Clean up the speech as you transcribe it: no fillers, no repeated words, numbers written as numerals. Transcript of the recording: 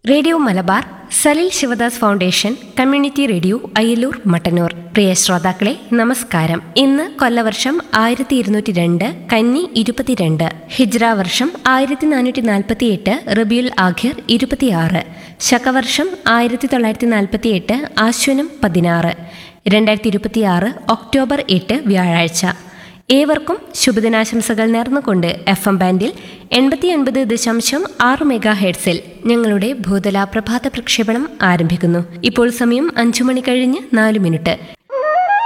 Radio Malabar, Salil Sivadas foundation community radio, Ayyallur Mattannur. പ്രിയ ശ്രോതാക്കളെ നമസ്കാരം. ഇന്ന് കൊല്ലവർഷം 1202, കന്നി 22, ഹിജ്ര വർഷം 1448, റബിയുൽ ആഖിർ 26, ശകവർഷം 1948, ആശ്വനം 16, 2026 ഒക്ടോബർ 8 വ്യാഴാഴ്ച. ഏവർക്കും ശുഭദിനാശംസകൾ നേർന്നുകൊണ്ട് FM ബാൻഡിൽ 89.6 മെഗാഹെർട്സിൽ ഞങ്ങളുടെ ഭൂതല പ്രഭാത പ്രക്ഷേപണം ആരംഭിക്കുന്നു. ഇപ്പോൾ സമയം 5 മണി കഴിഞ്ഞ് 4 മിനിറ്റ്.